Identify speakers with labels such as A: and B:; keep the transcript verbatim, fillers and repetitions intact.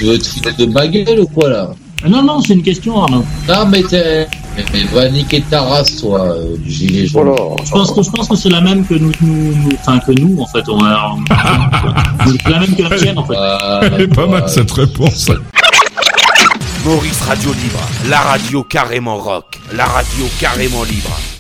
A: Tu veux te foutre de ma gueule ou quoi là?
B: Non, non, c'est une question, Arnaud.
A: Non, mais t'es. Mais va niquer ta race, toi, euh, du gilet jaune.
C: Voilà.
B: Je pense que je pense que c'est la même que nous, nous, nous- enfin que nous en fait. On a, c'est la même que la tienne en fait.
A: Ah,
D: Elle est pas mal
A: ouais.
D: cette réponse.
E: Maurice Radio Libre, la radio carrément rock, la radio carrément libre.